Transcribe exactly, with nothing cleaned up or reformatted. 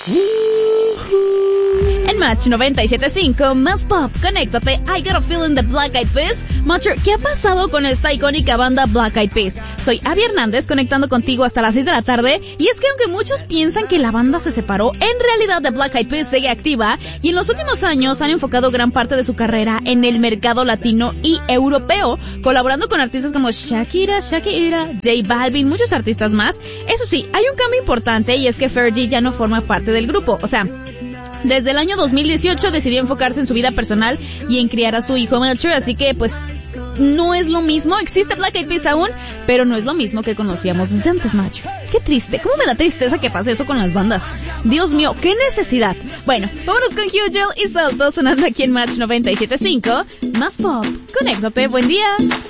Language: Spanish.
En Match noventa y siete punto cinco, más pop, conéctate, I Got a Feeling de Black Eyed Peas. Matcher, ¿qué ha pasado con esta icónica banda Black Eyed Peas? Soy Abby Hernández, conectando contigo hasta las seis de la tarde, y es que aunque muchos piensan que la banda se separó, en realidad The Black Eyed Peas sigue activa, y en los últimos años han enfocado gran parte de su carrera en el mercado latino y europeo, colaborando con artistas como Shakira, Shakira, J Balvin, muchos artistas más. Eso sí, hay un cambio importante, y es que Fergie ya no forma parte del grupo, o sea, desde el año dos mil dieciocho decidió enfocarse en su vida personal y en criar a su hijo Melcher, así que pues no es lo mismo. Existe Black Eyed Peas aún, pero no es lo mismo que conocíamos desde antes, macho. Qué triste, cómo me da tristeza que pase eso con las bandas. Dios mío, qué necesidad. Bueno, vámonos con Hugh Gil y Salto sonando aquí en Match noventa y siete punto cinco. Más pop, conéctate, buen día.